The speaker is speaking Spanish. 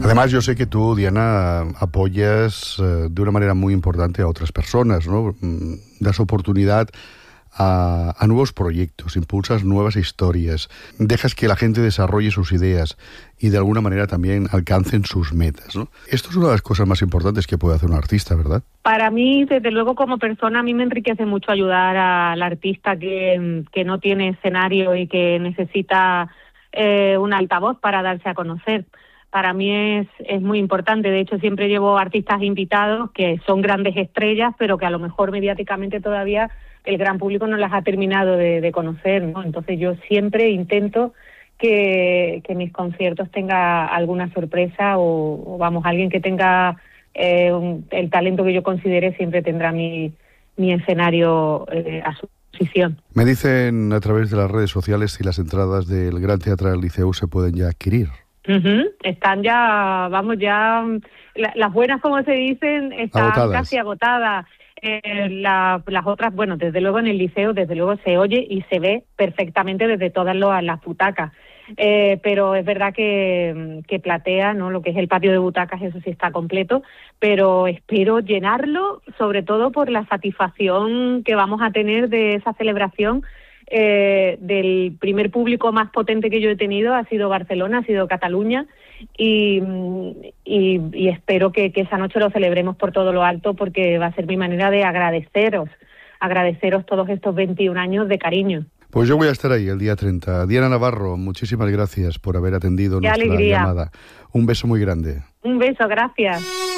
Además, yo sé que tú, Diana, apoyas de una manera muy importante a otras personas, ¿no? Das oportunidad a nuevos proyectos, impulsas nuevas historias, dejas que la gente desarrolle sus ideas y de alguna manera también alcancen sus metas, ¿no? Esto es una de las cosas más importantes que puede hacer un artista, ¿verdad? Para mí, desde luego, como persona, a mí me enriquece mucho ayudar al artista que no tiene escenario y que necesita un altavoz para darse a conocer. Para mí es muy importante. De hecho, siempre llevo artistas invitados que son grandes estrellas, pero que a lo mejor mediáticamente todavía el gran público no las ha terminado de conocer, ¿no? Entonces yo siempre intento que mis conciertos tenga alguna sorpresa o vamos, alguien que tenga el talento que yo considere siempre tendrá mi escenario a su disposición. Me dicen a través de las redes sociales si las entradas del Gran Teatro del Liceu se pueden ya adquirir. Están ya, las buenas, como se dicen, están agotadas. Casi agotadas. Las otras, bueno, desde luego en el Liceo, desde luego se oye y se ve perfectamente desde todas las butacas. Pero es verdad que Platea, ¿no? Lo que es el patio de butacas, eso sí está completo, pero espero llenarlo, sobre todo por la satisfacción que vamos a tener de esa celebración. Del primer público más potente que yo he tenido ha sido Barcelona, ha sido Cataluña, y espero que esa noche lo celebremos por todo lo alto, porque va a ser mi manera de agradeceros todos estos 21 años de cariño. Pues yo voy a estar ahí el día 30. Diana Navarro, muchísimas gracias por haber atendido nuestra llamada. Un beso muy grande. Un beso, gracias.